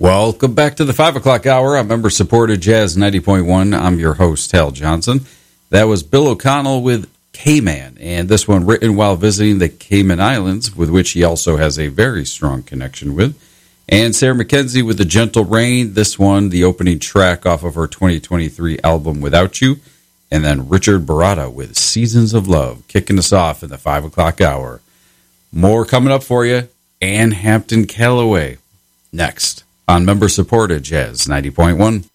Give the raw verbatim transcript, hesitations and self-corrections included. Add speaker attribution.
Speaker 1: Welcome back to the five o'clock hour on member-supported Jazz ninety point one. I'm your host, Hal Johnson. That was Bill O'Connell with K-Man, and this one written while visiting the Cayman Islands, with which he also has a very strong connection with. And Sarah McKenzie with The Gentle Rain, this one, the opening track off of her twenty twenty-three album Without You. And then Richard Barata with Seasons of Love, kicking us off in the five o'clock hour. More coming up for you, and Hampton Callaway next on member-supported Jazz ninety point one.